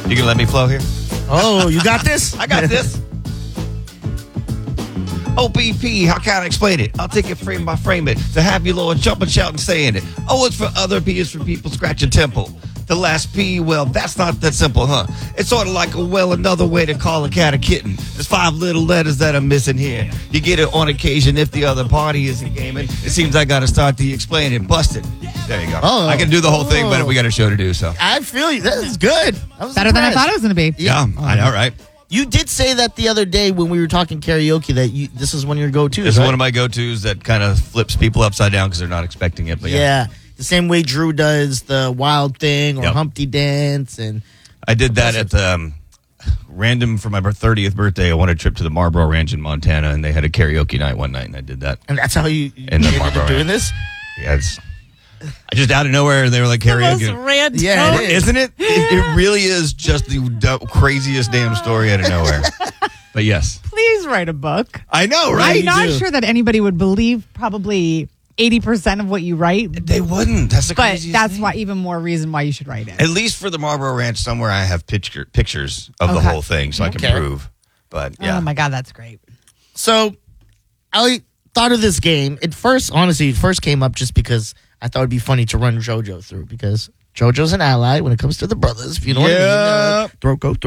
You can let me flow here? Oh, you got this? I got this. OPP, how can I explain it? I'll take it frame by frame it. To have you Lord jumping, shouting, saying it. O is for other, P is for people scratching temple. The last P, well, that's not that simple, huh? It's sort of like another way to call a cat a kitten. There's 5 little letters that I'm missing here. You get it on occasion if the other party isn't gaming. It seems I got to start the explaining. Busted. There you go. Oh. I can do the whole thing, but we got a show to do, so. I feel you. That is good. Better than I thought it was going to be. Yeah, I know, right? You did say that the other day when we were talking karaoke that this is one of your go-tos, This is right? one of my go-tos that kind of flips people upside down because they're not expecting it. But Yeah. The same way Drew does the Wild Thing or Yep. Humpty Dance. And I did that at the random for my 30th birthday. I won a trip to the Marlboro Ranch in Montana, and they had a karaoke night one night, and I did that. that's how you In the ended Marlboro up doing Ranch. this? Yeah, I just out of nowhere, they were like karaoke. random. Yeah, it is. Isn't it? It really is just the craziest damn story out of nowhere. But yes. Please write a book. I know, right? I'm not do. sure that anybody would believe probably 80% of what you write. They wouldn't. That's the But craziest that's thing. why even more reason why you should write it. At least for the Marlboro Ranch, somewhere I have pictures of the Okay. whole thing, so I can Okay. prove. But yeah. Oh my God, that's great. So I thought of this game. It first came up just because I thought it'd be funny to run JoJo through because JoJo's an ally when it comes to the brothers. If you know what I mean. Throat goat.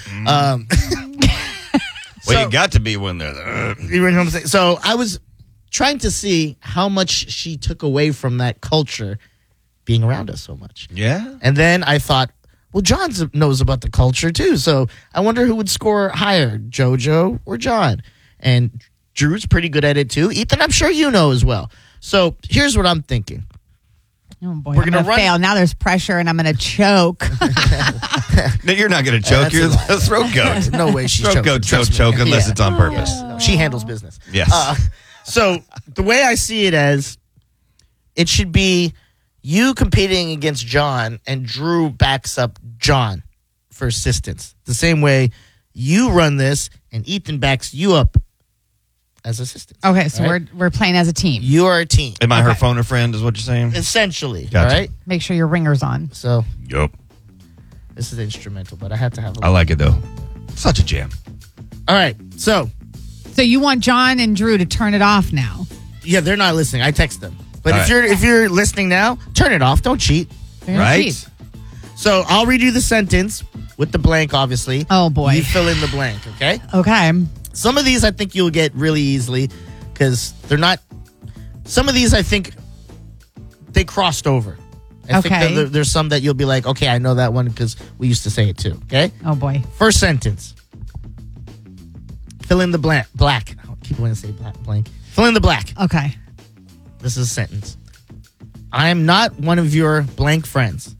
Well, you got to be one there. You know what I'm saying? So I was trying to see how much she took away from that culture being around us so much. Yeah. And then I thought, well, John knows about the culture too. So I wonder who would score higher, JoJo or John. And Drew's pretty good at it too. Ethan, I'm sure you know as well. So here's what I'm thinking. Oh boy, We're I'm gonna gonna run- fail. Now there's pressure and I'm gonna choke. No, you're not going to choke. That's You're a lie. the throat goat. No way she's Throat choking. goat Trust me. choke unless Yeah. it's on purpose. No, she handles business. Yes. So the way I see it as, it should be you competing against John and Drew backs up John for assistance. The same way you run this and Ethan backs you up as assistance. Okay, so Right? we're playing as a team. You are a team, Am I her Okay. phone a friend is what you're saying? essentially. Gotcha. All right. Make sure your ringer's on. So Yup. this is instrumental, but I had to have a I like it, though. Such a jam. All right. So So you want John and Drew to turn it off now? yeah, they're not listening. I text them. But All if you're listening now, turn it off. Don't cheat. They're gonna Right? cheat. So I'll read you the sentence with the blank, obviously. Oh, boy. You fill in the blank, okay? Okay. Some of these I think you'll get really easily because they're not. Some of these I think they crossed over. I Okay. think that there's some that you'll be like, okay, I know that one because we used to say it too. Okay. Oh boy. First sentence. Fill in the blank. Black. I keep wanting to say blank. Fill in the black. Okay. This is a sentence. I am not one of your blank friends.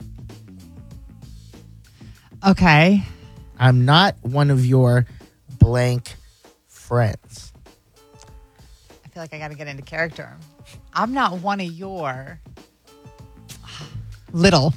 Okay. I'm not one of your blank friends. I feel like I got to get into character. I'm not one of your little.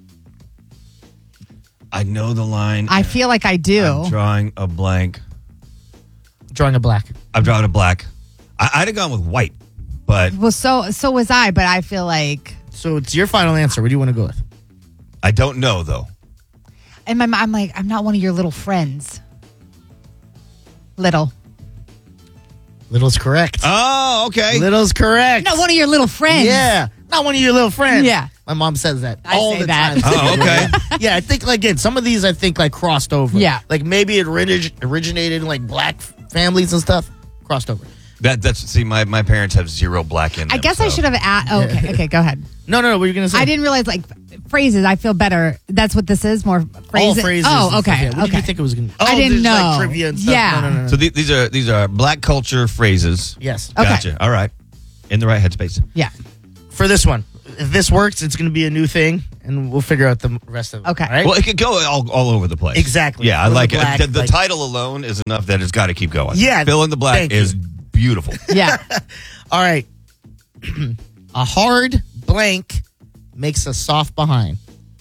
I know the line. I feel like I do. I'm drawing a blank. Drawing a black. I'm drawing a black. I'd have gone with white, but Well, so was I, but I feel like So it's your final answer. What do you want to go with? I don't know, though. in my mind, I'm like, I'm not one of your little friends. Little. Little's correct. Oh, okay. Little's correct. Not one of your little friends. Yeah. Not one of your little friends. Yeah. My mom says that I all say the that. time. Oh, okay. Yeah, I think like again, some of these I think like crossed over. Yeah. Like maybe it originated in like black families and stuff. Crossed over. See, my parents have zero black in them. I guess I so- should have asked. Oh, okay. Okay, go ahead. No, what were you gonna say? I didn't realize like phrases. I feel better. That's what this is. More All phrases. phrases. Oh, and stuff, okay. yeah. What did Okay. you think it was gonna? Oh, I didn't there's, know. Like trivia and stuff. Yeah. No. So these are black culture phrases. Yes. Okay. Gotcha. All right. In the right headspace. Yeah. For this one, if this works, it's gonna be a new thing, and we'll figure out the rest of it. Okay. all right? Well, it could go all over the place. Exactly. Yeah, I Fill in like the black, it. The like- title alone is enough that it's got to keep going. Yeah, Fill in the black thank is you. beautiful. Yeah. All right. A hard blank makes a soft behind.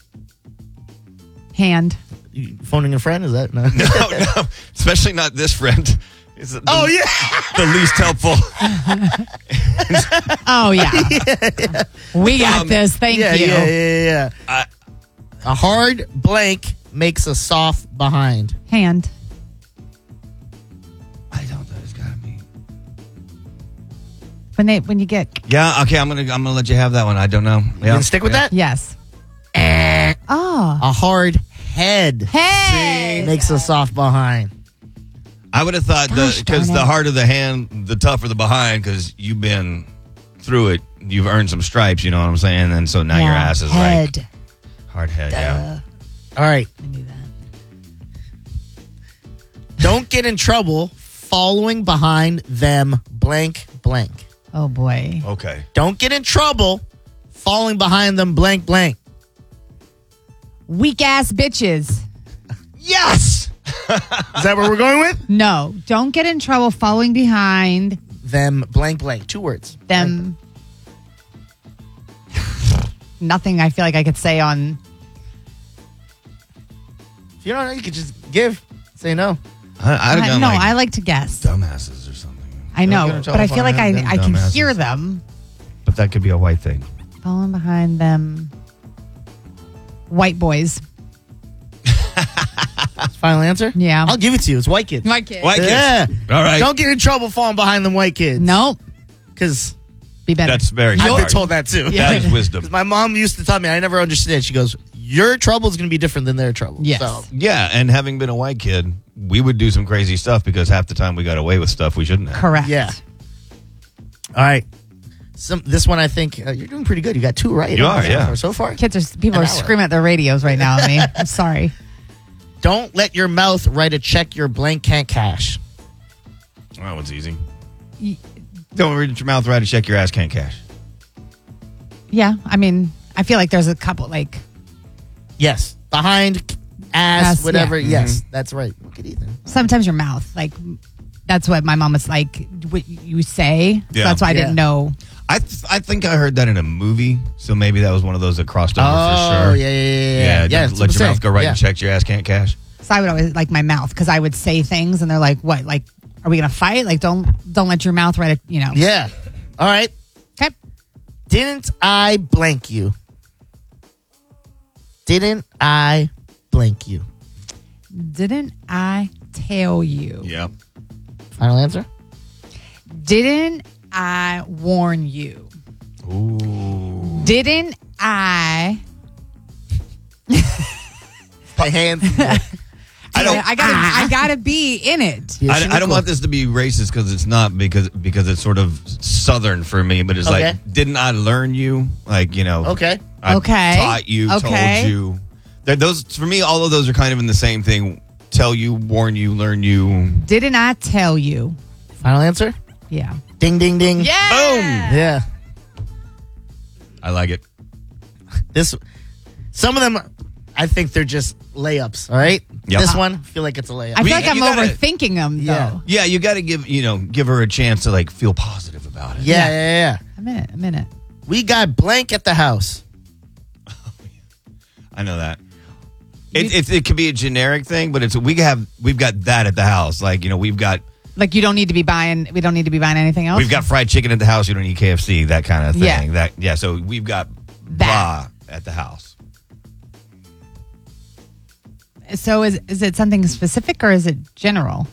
Hand. You phoning a friend? Is that no? No, especially not this friend. It's the, Oh yeah. the least helpful. Oh yeah. We got this. Thank yeah, you. Yeah. A hard blank makes a soft behind? Hand. I don't know. It's gotta be. When you get Yeah. Okay. I'm gonna let you have that one. I don't know. You gonna stick with that? yes. Oh. A hard head Hey. makes a soft behind. I would have thought Gosh, because darn the it. harder the hand, the tougher the behind. Because you've been through it, you've earned some stripes. You know what I'm saying? And so now your ass is head. like hard head. Yeah. All right. I knew that. Don't get in trouble following behind them blank blank. Oh boy. Okay. Don't get in trouble falling behind them blank blank. Weak ass bitches. Yes. Is that what we're going with? No, don't get in trouble following behind Them blank blank. 2 words. them. Nothing I feel like I could say on. If you don't know, you could just say no. I'd have gone no, like I like to guess. dumbasses or something. I know, Don't get in but I trouble feel like behind them I can dumbasses. hear them But that could be a white thing. following behind them. White boys. Final answer? Yeah. I'll give it to you. It's white kids. White kids. White kids. Yeah. All right. Don't get in trouble falling behind them white kids. Nope. Because Be better. That's very I've smart. been told that too. Yeah. That is wisdom. 'Cause my mom used to tell me, I never understood. She goes, your trouble is going to be different than their trouble. Yes. So, Yeah, and having been a white kid, we would do some crazy stuff because half the time we got away with stuff we shouldn't have. Correct. yeah. All right. This one, I think you're doing pretty good. You got 2 right. You are, yeah. So far. People An are hour. screaming at their radios right now at me. I'm sorry. Don't let your mouth write a check your blank can't cash. That one's easy. Don't read your mouth right to check your ass can't cash. Yeah, I mean, I feel like there's a couple like Yes. Behind, ass, Ass, whatever. yeah. Yes, that's right. Look at Ethan. sometimes your mouth like that's what my mom was like. What you say. So Yeah. that's why I Yeah. didn't know. I think I heard that in a movie, so maybe that was one of those that crossed over for sure. Yeah. Don't let your mouth go right and check your ass can't cash. So I would always like my mouth because I would say things and they're like, "What? Like, are we gonna fight? Like, don't let your mouth write a Yeah. All right. Okay. Didn't I blank you? Didn't I blank you? Didn't I tell you? Yep. Final answer? Didn't I warn you? Ooh. Didn't I? My hands. I gotta be in it. I don't want this to be racist because it's not because it's sort of southern for me, but it's Okay. like, didn't I learn you? Like, Okay. I Okay. taught you, Okay. told you. Those for me, all of those are kind of in the same thing. Tell you, warn you, learn you. Didn't I tell you? Final answer? Yeah. Ding, ding, ding. Yeah. Boom. Yeah. I like it. Some of them, I think they're just layups. All right. Yep. This one, I feel like it's a layup. I feel like I'm you gotta- overthinking them Yeah. though. Yeah, you got to give her a chance to like feel positive about it. yeah. A minute. We got blank at the house. I know that. It could be a generic thing, but we've got that at the house. Like, we've got Like we don't need to be buying anything else. we've got fried chicken at the house. You don't need KFC, that kind of thing. Yeah. So we've got That. blah at the house. So is it something specific or is it general?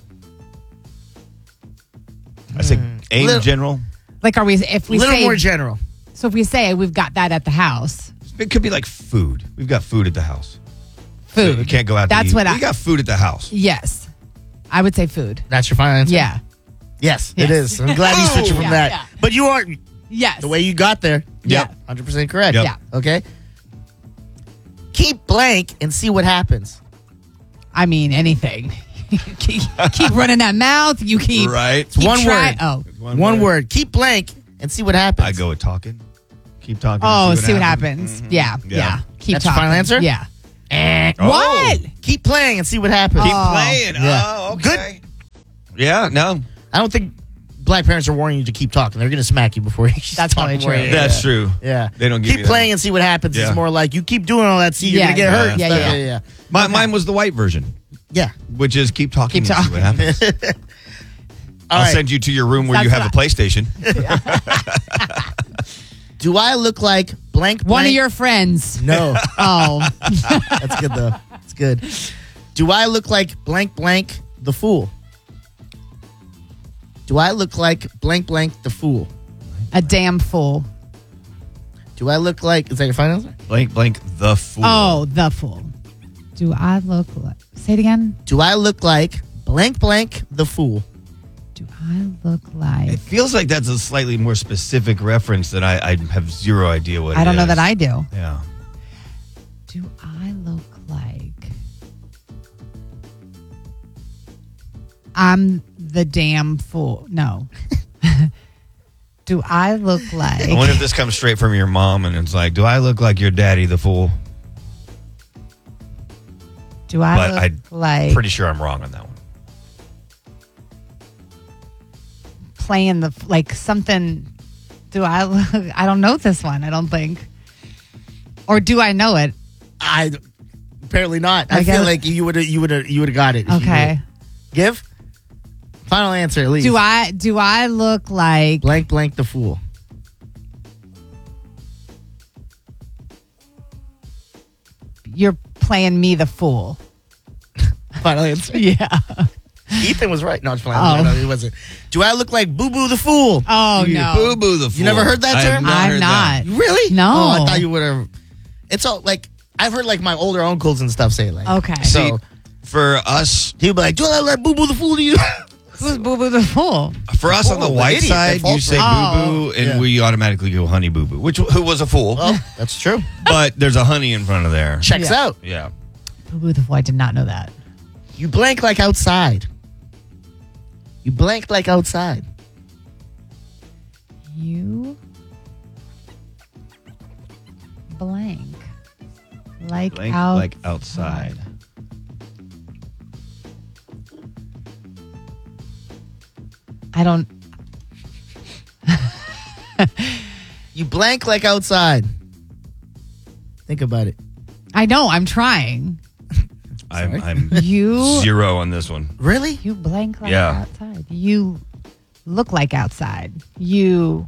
I say in Little- general. Like are we if A we little say more general. so if we say we've got that at the house, It could be like food. We've got food at the house. food. So you can't go out. That's to eat. what we got food at the house. Yes, I would say food. That's your final answer? Yeah. Yes, Yes. it is. I'm glad you switched it from Yeah, that. yeah. But you are, Yes. the way you got there, Yep. 100% correct. Yep. Yeah. Okay. Keep blank and see what happens. I mean anything. keep running that mouth. You keep Right. keep One try- word. Oh. One word. Keep blank and see what happens. I go with talking. Keep talking. Oh, and see what happens. Yeah. Yeah. Yeah. Keep That's your talking. final answer? Yeah. Oh. What? Keep playing and see what happens. Keep Oh. playing. Yeah. Oh, okay. Yeah. No. I don't think black parents are warning you to keep talking. They're going to smack you before you That's talk probably more. true. Yeah. That's true. Yeah. They don't give keep you that. playing and see what happens. Yeah. It's more like you keep doing all that. See, you're Yeah, going to get yeah, hurt. yeah, yeah. Mine was the white version, Yeah. which is keep talking. Keep and see what happens. All I'll right. send you to your room where That's you have a what PlayStation. Do I look like blank? One of blank? your friends. No. Oh. That's good though. It's good. Do I look like blank blank the fool? Do I look like blank blank the fool? A damn fool. Do I look like? Is that your final answer? Blank, blank, the fool. Oh, the fool. Do I look like? Say it again. Do I look like blank blank the fool? Do I look like? It feels like that's a slightly more specific reference that I have zero idea what I don't know is. that I do. Yeah. Do I look like? I'm the damn fool. No. Do I look like? I wonder if this comes straight from your mom and it's like, do I look like your daddy, the fool? Do I But look I'm like pretty sure I'm wrong on that one. playing the like something? Do I look? I don't know this one. I don't think. Or do I know it? I apparently not. I I feel guess- like you would have got it. if you Okay. knew. Give final answer at least. Do I look like? blank blank the fool? You're playing me the fool. Final answer. Yeah. Ethan was right. No, it's fine. Oh. No, he wasn't. Do I look like Boo Boo the fool? Oh no. Boo boo the fool. You never heard that I have term? not I'm heard that. not. Really? No. Oh, I thought you would have. It's all like I've heard like my older uncles and stuff say it like. Okay. See, So for us, he'll be like, "Do I look like Boo Boo the fool to you?" Who's Boo Boo the fool? for us on the Fool, white idiot, side, that you say false- boo boo, and Yeah. we automatically go honey boo boo, who was a fool, Oh, that's true. but there's a honey in front of there. Checks Yeah. out. Yeah. Boo Boo the fool. I did not know that. You blank like outside. You blank like outside. You blank like Blank, out like outside. I don't. You blank like outside. Think about it. I know. I'm trying. I'm You zero on this one. Really? you blank like Yeah. outside. You look like outside. You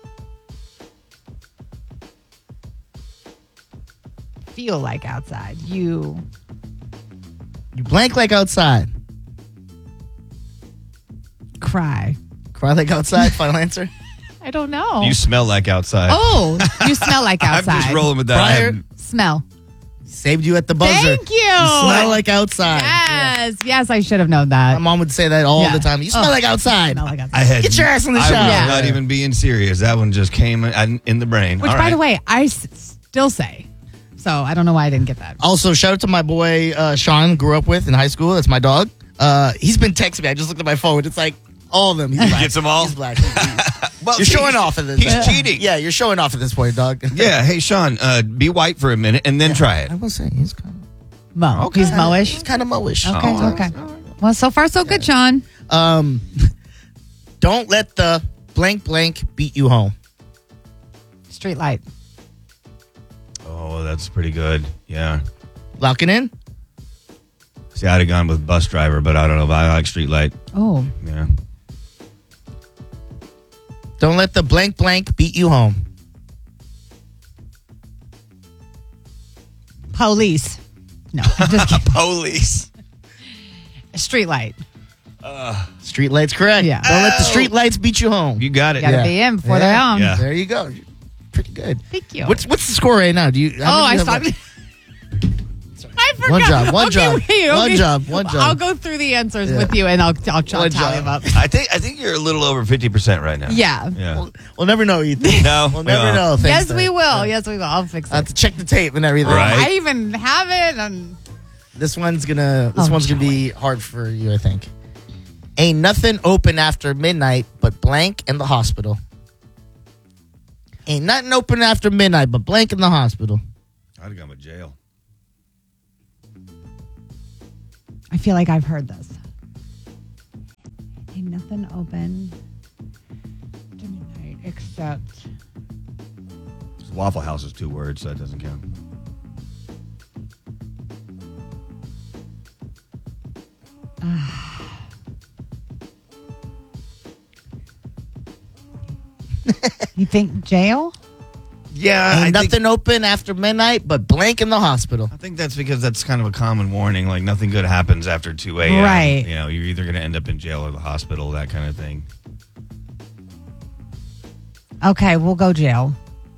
feel like outside. You You blank like outside. cry. Cry like outside. Final answer. I don't know. You smell like outside. Oh, you smell like I'm outside. just rolling with that. I Prior- haven't- Smell. Saved you at the buzzer. Thank you. You smell like outside. Yes, yes, I should have known My that. mom would say that all Yeah. the time. You smell Oh. like outside. Smell like outside. I had Get your ass in the I shower. was Yeah. not even being serious. That one just came in the brain. Which, All by right. the way, I still say. So I don't know why I didn't get that. Also, shout out to my boy Sean, grew up with in high school. That's my dog. He's been texting me. I just looked at my phone. It's like all of them. He's black. Gets them all? He's black. Well, You're see, showing off at this. He's cheating. Yeah, you're showing off at this point, dog. Yeah. Hey, Sean, be white for a minute and then try it. I will say he's kind Mo. Okay. He's Moish. He's kind of moish. Okay, Oh, okay. Well, so far so good, Sean. Don't let the blank blank beat you home. Street light. Oh, that's pretty good. Yeah. Locking in. See, I'd have gone with bus driver, but I don't know if I like street light. Oh, Yeah. Don't let the blank blank beat you home. police. No, I'm just kidding. Police. Street light. Street lights correct. Yeah. Don't let the street lights beat you home. You got it. Gotta Yeah. be in before they're on. Yeah. There you go. Pretty good. Thank you. What's the score right now? Do you? Oh, I stopped. I forgot. One job, one Okay, job, wait, one okay. job, one job. I'll go through the answers Yeah. with you, and I'll One tally job. them up. I think you're a little over 50% right now. Yeah. Yeah. We'll never know, Ethan. No, We'll never no. know. Thanks, Yes, though. we will. Yes, we will. I'll fix I have it. to check the tape and everything. Right. I even have it. And This one's gonna Oh, be hard for you, I think. Ain't nothing open after midnight but blank in the hospital. Ain't nothing open after midnight but blank in the hospital. I'd have gone with jail. I feel like I've heard this. Ain't nothing open tonight except Waffle House is 2 words, so that doesn't count. you think jail? Yeah, Ain't nothing open after midnight but blank in the hospital. I think that's because that's kind of a common warning. Like nothing good happens after 2 a.m. Right. You know, you're either going to end up in jail or the hospital, that kind of thing. Okay, we'll go jail.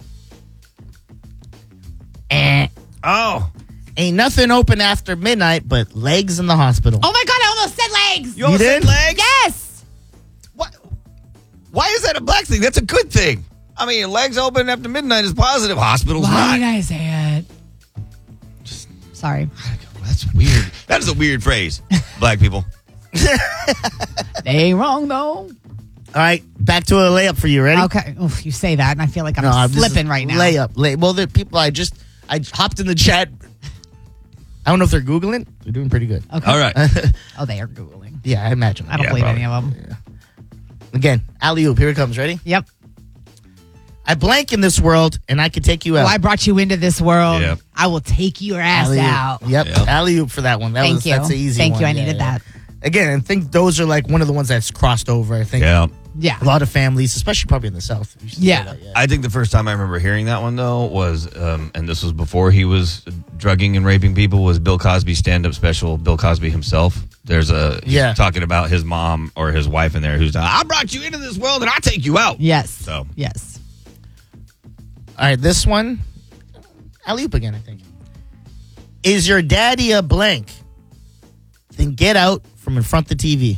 Oh. Ain't nothing open after midnight but legs in the hospital. Oh my God, I almost said legs. You almost said did? legs? Yes. What? Why is that a black thing? That's a good thing. I mean, legs open after midnight is positive. Hospitals Why did not. I say it? Sorry. That's weird. That is a weird phrase. Black people. They ain't wrong, though. All right, back to a layup for you. Ready? Okay. Oof, you say that, and I feel like I'm this is slipping right now. Layup. Well, the people I hopped in the chat. I don't know if they're Googling. They're doing pretty good. Okay. All right. Oh, they are Googling. Yeah, I imagine. I don't believe probably. any of them. Again, alley-oop. Here it comes. Ready? Yep. I blank in this world, and I can take you Oh, out. I brought you into this world. Yep. I will take your ass Alley-oop. out. Yep. Yep. Alley-oop for that one. Thank you. That's the easy Thank one. you. I Yeah, needed yeah. that. Again, I think those are like one of the ones that's crossed over. I think Yeah. Yeah. a lot of families, especially probably in the South. used to say Yeah. that, I think the first time I remember hearing that one, though, was, and this was before he was drugging and raping people, was Bill Cosby's stand-up special, Bill Cosby himself. He's talking about his mom or his wife in there who's, I brought you into this world and I'll take you out. Yes. So. Yes. All right, this one, alley-oop again, I think. Is your daddy a blank? Then get out from in front of the TV.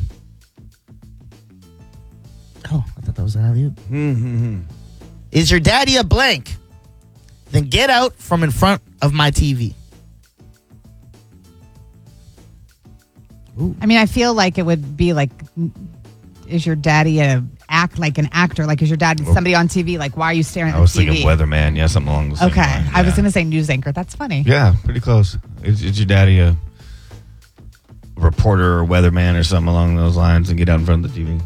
Oh, I thought that was an alley-oop. Is your daddy a blank? Then get out from in front of my TV. I mean, I feel like it would be like, is your daddy an actor? Like, is your dad somebody on TV? Like, why are you staring at I was the TV? thinking weatherman, yeah, something along the same Okay. line, I was yeah. going to say news anchor. That's funny. Yeah, pretty close. Is your daddy a reporter or weatherman or something along those lines and get out in front of the TV?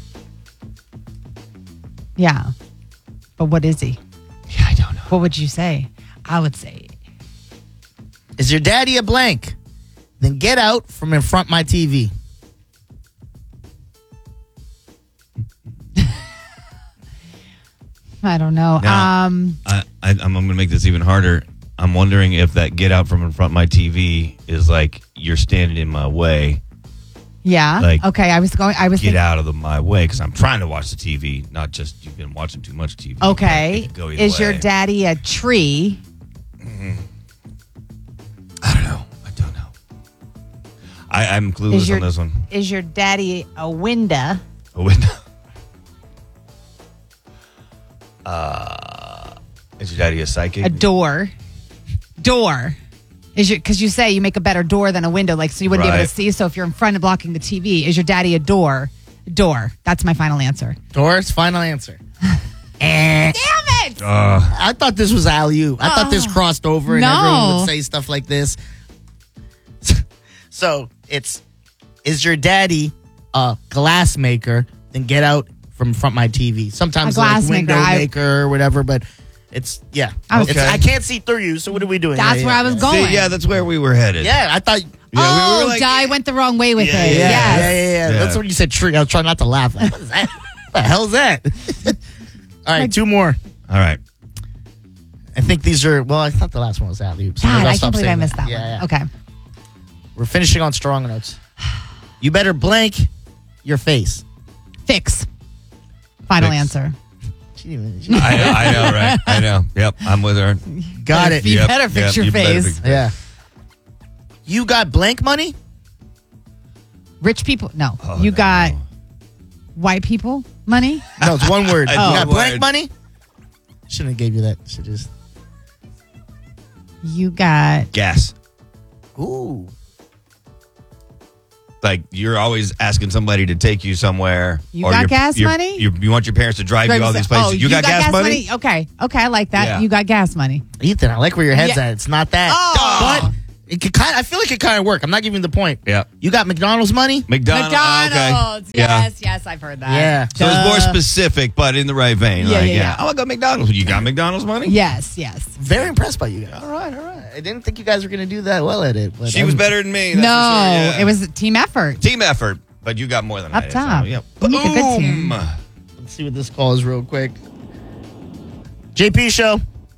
Yeah. But what is he? Yeah, I don't know. What would you say? I would say, Is your daddy a blank? Then get out from in front of my TV. I don't know. Now, I'm going to make this even harder. I'm wondering if that get out from in front of my TV is like you're standing in my way. Yeah. Like, okay. I was Get thinking. out of my way because I'm trying to watch the TV, not just you've been watching too much TV. Okay. It could go either Is your way. daddy a tree? I don't know. I'm clueless on this one. Is your daddy a window? A window. Is your daddy a psychic? A door? Door. Because you say you make a better door than a window, like so you wouldn't be able Right. to see. So if you're in front of blocking the TV, is your daddy a door? Door. That's my final answer. Doris, final answer. Damn it! I thought this was alley-oop. I thought this crossed over and everyone No. would say stuff like this. So is your daddy a glass maker? Then get out from in front of my TV. Sometimes A glass like window maker, maker or whatever, but it's Okay. I can't see through you. So what are we doing? That's where I was going. See, yeah, that's where we were headed. Yeah, I thought. Yeah, we were like- I went the wrong way with Yeah, it. yeah, Yes. Yeah. That's when you said tree. I was trying not to laugh. Like, what is that? What the hell is that? All right, two more. All right. I think these are. Well, I thought the last one was alley-oop. So maybe God, I'll I stop can't believe saying I missed that Yeah, one. yeah. Okay. We're finishing on strong notes. You better blank your face. Fix. Final Fix. answer. I know, right? I know. Yep, I'm with her. Got it. You better fix your you better face. fix your Yeah. You got blank money? Rich people? No. Oh, you no. got white people money? No, it's one word. It's You got one blank word. money? Shouldn't have gave you that. Should just. You got Gas. Ooh. Like you're always asking somebody to take you somewhere. You or got your- gas your- money? You want your parents to drive you all these places. Oh, you got gas money? Okay. Okay, I like that. Yeah. You got gas money. Ethan, I like where your head's Yeah. at. It's not that. Oh. But it could kind of, I feel like it kind of work. I'm not giving you the point. Yeah. You got McDonald's money? McDonald's. McDonald's. Okay. Yeah. Yes, I've heard that. Yeah. So it's more Duh. specific, but in the right vein. Yeah, like, yeah, yeah. Oh, I got McDonald's. You got McDonald's money? Yes. Very impressed by you guys. All right. I didn't think you guys were going to do that well at it. But She was better than me. That's No, for sure, yeah. it was a team effort. team effort, but you got more than I Up did. top. So, yeah. You make a good team. Boom. Let's see what this call is real quick. JP show.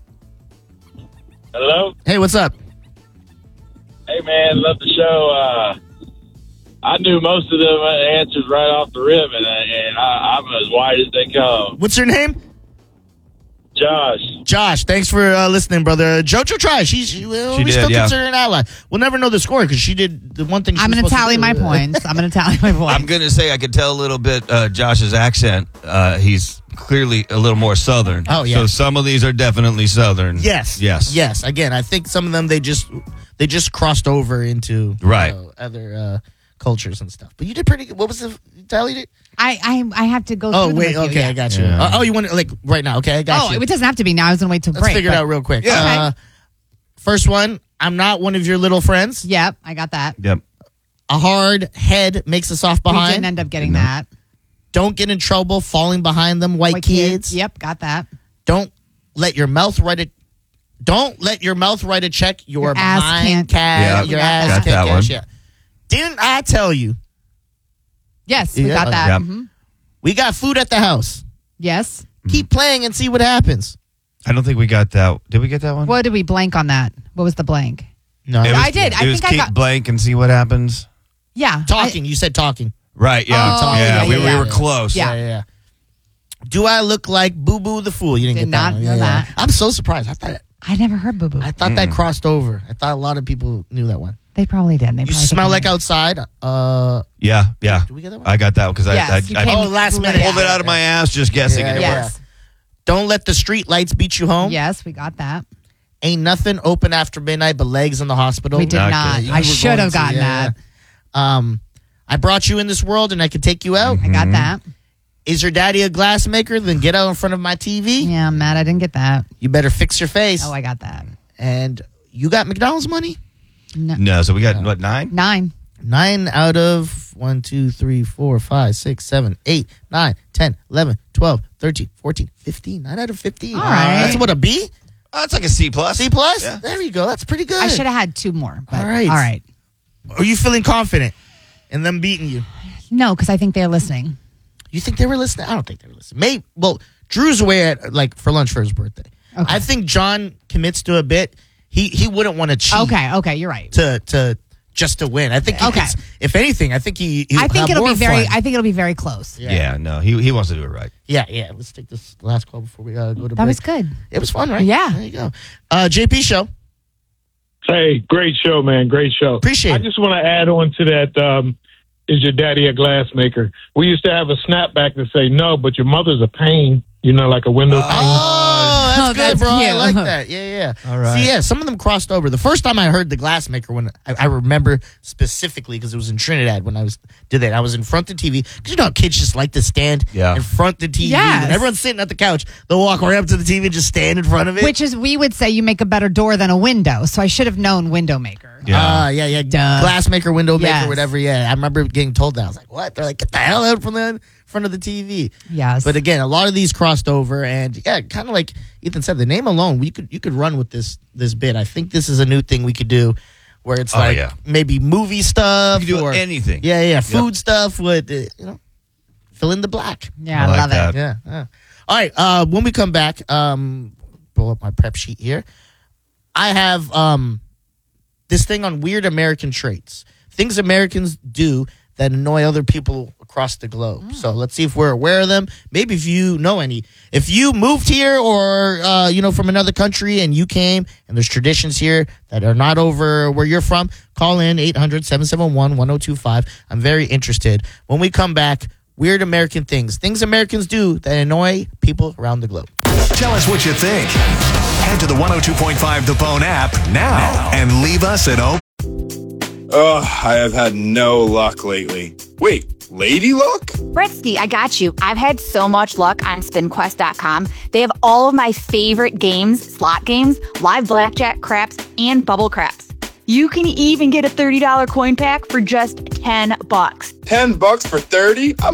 Hello? Hey, what's up? Hey, man, love the show. I knew most of them answers right off the rip, and I'm as white as they come. What's your name? Josh. Josh, thanks for listening, brother. JoJo tried. We still consider her an ally. We'll never know the score because she did the one thing she I'm was going to supposed tally do. my points. I'm going to tally my points. I'm going to say I could tell a little bit Josh's accent. He's clearly a little more Southern. Oh, yeah. So some of these are definitely Southern. Yes. Again, I think some of them they just crossed over into Right. Other cultures and stuff. But you did pretty good. What was the tally? I have to go Oh, through them wait. with you, Okay, yeah. I got you. Yeah. You want to, like, right now. Okay, I got you. It doesn't have to be now. I was going to wait till Let's break. figure it but- out real quick. Yeah. First one, I'm not one of your little friends. Yep, I got that. Yep. A hard head makes a soft We behind. didn't end up getting that. Don't get in trouble falling behind them, white kids. Yep, got that. Don't let your mouth write a check. Your ass behind can't- Yeah, your we got ass that. Got can't that cash. one. Yeah. Didn't I tell you? Yes, we Yeah, got that. yep. Mhm. We got food at the house. Yes. Keep playing and see what happens. I don't think we got that. Did we get that one? What did we blank on that? What was the blank? No, It was- I did. I it was think I keep got- blank and see what happens. Yeah. talking. You said talking. Right. Yeah. Oh, yeah. yeah, We yeah. were close. Yeah. Do I look like Boo Boo the Fool? You didn't Did get that not one. know that. I'm so surprised. I never heard Boo Boo. I thought that crossed over. I thought a lot of people knew that one. They probably did. They You probably smell did. like outside. Yeah. Yeah. Did we get that one? I got that because Yes, you I came last minute. pulled it out of my ass just guessing Yeah, it. yeah. Yes. Don't let the street lights beat you home. Yes, we got that. Ain't nothing open after midnight but legs in the hospital. We did Not not. good. You I were should going have to, gotten yeah. that. I brought you in this world and I could take you out. I got that. Is your daddy a glass maker? Then get out in front of my TV. Yeah, I'm mad I didn't get that. You better fix your face. Oh, I got that. And you got McDonald's money? No. No. So we got what 9? 9. 9 out of 1, 2, 3, 4, 5, 6, 7, 8, 9, 10, 11, 12, 13, 14, 15. 9 out of 15. All right. That's what, a B? Oh, it's like a C plus. C plus? Yeah. There you go. That's pretty good. I should have had 2 more. But All right. All right. Are you feeling confident in them beating you? No, because I think they're listening. You think they were listening? I don't think they were listening. Maybe. Well, Drew's away for lunch for his birthday. Okay. I think John commits to a bit. He wouldn't want to cheat. Okay, you're right. To just to win. I think. Okay. If anything, I think he. I think it'll be very. Fun. I think it'll be very close. Yeah. No. He wants to do it right. Yeah. Let's take this last call before we go to break. That was good. It was fun, right? Yeah. There you go. JP show. Hey, great show, man. Great show. Appreciate I it. just want to add on to that. Is your daddy a glass maker? We used to have a snapback to say no, but your mother's a pain. You know, like a window pane. Oh, that's Oh, good, that's bro. I cute. like that. Yeah. All right. See, yeah, some of them crossed over. The first time I heard the glass maker, when I remember specifically because it was in Trinidad when I did that. I was in front of the TV because you know how kids just like to stand in front of the TV. Yes. When everyone's sitting at the couch, they'll walk right up to the TV and just stand in front of it. Which is, we would say you make a better door than a window. So I should have known window maker. Yeah. Duh. Glass maker, window maker, Yes. whatever. Yeah, I remember getting told that. I was like, what? They're like, get the hell out from the front of the TV. Yes. But again, a lot of these crossed over, and yeah, kind of like Ethan said, the name alone, you could run with this bit. I think this is a new thing we could do, where it's maybe movie stuff, You can do or anything. Yeah, food stuff with fill in the black. Yeah, I I like love that. it. Yeah. All right. When we come back, pull up my prep sheet here. I have this thing on weird American traits, things Americans do that annoy other people across the globe. So let's see if we're aware of them. Maybe if you know any. If you moved here or, from another country and you came and there's traditions here that are not over where you're from, call in 800-771-1025. I'm very interested. When we come back, weird American things Americans do that annoy people around the globe. Tell us what you think. Head to the 102.5 The Bone app now and leave us an open. Ugh, I have had no luck lately. Wait, lady luck? Britsky, I got you. I've had so much luck on SpinQuest.com. They have all of my favorite games, slot games, live blackjack, craps, and bubble craps. You can even get a $30 coin pack for just $10. $10 for 30? I'm